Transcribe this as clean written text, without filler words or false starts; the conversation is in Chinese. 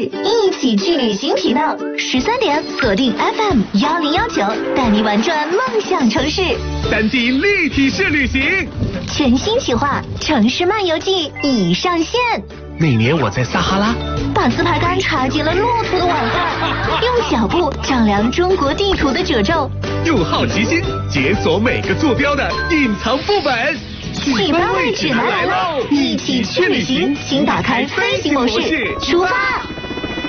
一起去旅行频道，13点锁定 FM1019，带你玩转梦想城市。 3D 立体式旅行， 全新企划《城市漫游记》已上线。 那年我在撒哈拉， 把自拍杆插进了骆驼的晚饭，用脚步丈量中国地图的褶皱， 用好奇心解锁每个坐标的隐藏副本。 启发位指南来喽！一起去旅行，请打开飞行模式，出发。